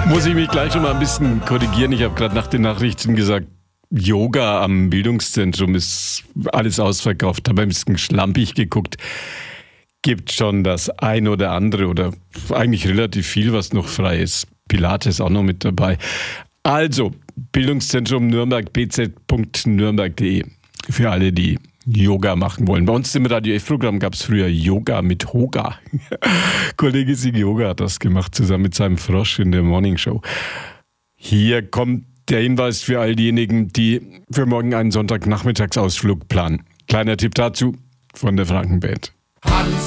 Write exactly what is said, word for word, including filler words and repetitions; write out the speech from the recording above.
Muss ich mich gleich schon mal ein bisschen korrigieren. Ich habe gerade nach den Nachrichten gesagt, Yoga am Bildungszentrum ist alles ausverkauft. Habe ein bisschen schlampig geguckt. Gibt schon das ein oder andere oder eigentlich relativ viel, was noch frei ist. Pilates auch noch mit dabei. Also, Bildungszentrum Nürnberg, b z punkt nürnberg punkt de. Für alle, die Yoga machen wollen. Bei uns im Radio F-Programm gab es früher Yoga mit Hoga. Kollege Sigi Yoga hat das gemacht, zusammen mit seinem Frosch in der Morning Show. Hier kommt der Hinweis für all diejenigen, die für morgen einen Sonntagnachmittagsausflug planen. Kleiner Tipp dazu von der Frankenband. Hans